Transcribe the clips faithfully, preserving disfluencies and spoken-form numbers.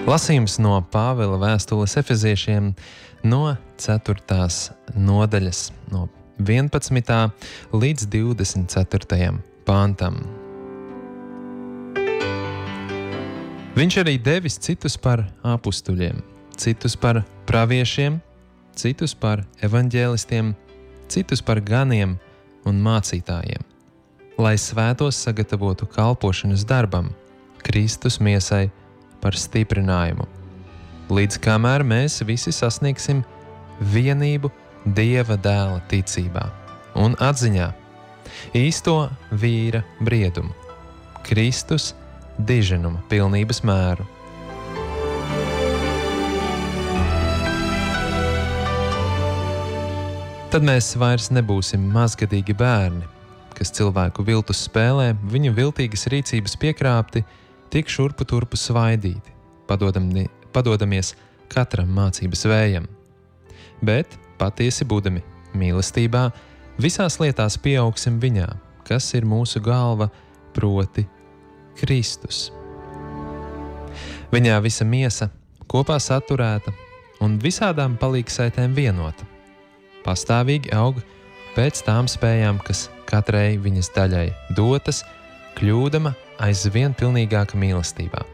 Lasījums no Pāvila vēstules Efeziešiem no ceturtās nodaļas, no vienpadsmitā līdz divdesmit ceturtajam pāntam. Viņš arī devis citus par apustuļiem, citus par praviešiem, citus par evaņģēlistiem, citus par ganiem un mācītājiem, lai svētos sagatavotu kalpošanas darbam, Kristus miesai par stiprinājumu, līdz kamēr mēs visi sasniegsim vienību Dieva dēla ticībā un atziņā, īsto vīra briedumu, Kristus diženuma pilnības mēru. Tad mēs vairs nebūsim mazgadīgi bērni, kas cilvēku viltus spēlē, viņu viltīgas rīcības piekrāpti, tik šurpu turpu svaidīti, padodami, padodamies katram mācības vējam. Bet, patiesi būdami mīlestībā, visās lietās pieaugsim viņā, kas ir mūsu galva, proti Kristus. Viņā visa miesa kopā saturēta un visādām palīgsaitēm vienota, pastāvīgi aug pēc tām spējām, kas katrai viņas daļai dotas, kļūdama aizvien pilnīgāka mīlestībā.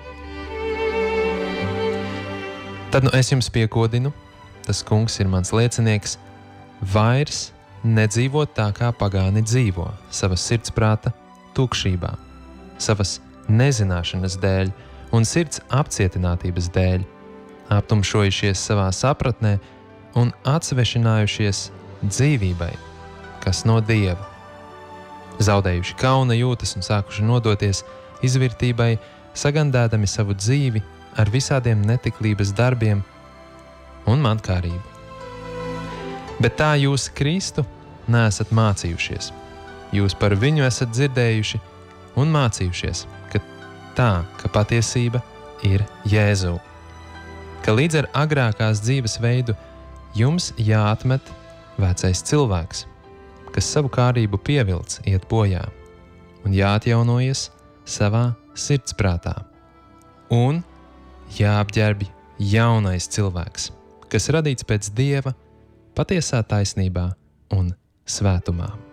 Tad nu es jums piekodinu, tas kungs ir mans liecinieks, vairs nedzīvot tā, kā pagāni dzīvo, savas sirdsprāta tukšībā, savas nezināšanas dēļ un sirds apcietinātības dēļ, aptumšojušies savā sapratnē un atsvešinājušies dzīvībai, kas no Dieva, zaudējuši kauna jūtas un sākuši nodoties izvirtībai, sagandēdami savu dzīvi ar visādiem netiklības darbiem un mankārību. Bet tā jūs Kristu neesat mācījušies. Jūs par viņu esat dzirdējuši un mācījušies, ka tā, ka patiesība ir Jēzu, ka līdz ar agrākās dzīves veidu jums jāatmet vecais cilvēks, kas savu kārību pievilc iet bojā, un jāatjaunojas savā sirdsprātā, un jāapģērbj jaunais cilvēks, kas radīts pēc Dieva patiesā taisnībā un svētumā.